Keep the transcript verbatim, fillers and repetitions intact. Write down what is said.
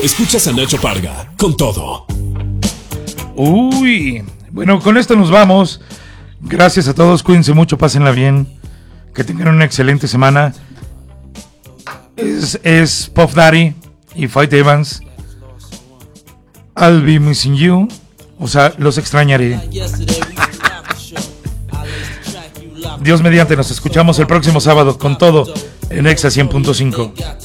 Escuchas a Nacho Parga con todo. Uy, bueno, con esto nos vamos. Gracias a todos, cuídense mucho, pásenla bien. Que tengan una excelente semana. Es, es Puff Daddy y Faith Evans. I'll be missing you. O sea, los extrañaré. Dios mediante, nos escuchamos el próximo sábado con todo en Exa cien punto cinco.